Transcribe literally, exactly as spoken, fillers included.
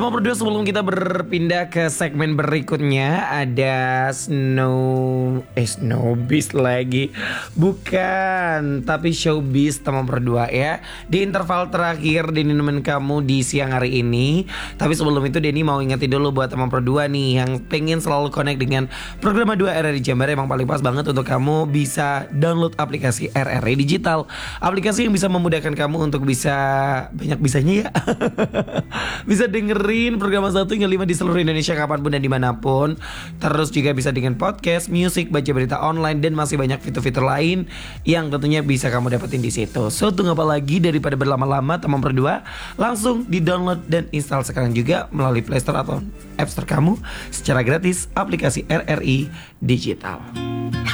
Teman berdua, sebelum kita berpindah ke segmen berikutnya, ada Snow Eh Snowbiz lagi. Bukan, tapi Showbiz teman berdua ya. Di interval terakhir Denny nemenin kamu di siang hari ini. Tapi sebelum itu Denny mau ingetin dulu buat teman berdua nih yang pengen selalu connect dengan program dua R R I Jember. Emang paling pas banget untuk kamu bisa download aplikasi R R I Digital. Aplikasi yang bisa memudahkan kamu untuk bisa banyak bisanya ya. Bisa dengerin program satu hingga lima di seluruh Indonesia kapanpun dan dimanapun. Terus juga bisa dengan podcast, musik, baca berita online, dan masih banyak fitur-fitur lain yang tentunya bisa kamu dapetin di situ. So tunggu apa lagi daripada berlama-lama teman berdua? Langsung di download dan install sekarang juga melalui Play Store atau App Store kamu secara gratis aplikasi R R I Digital.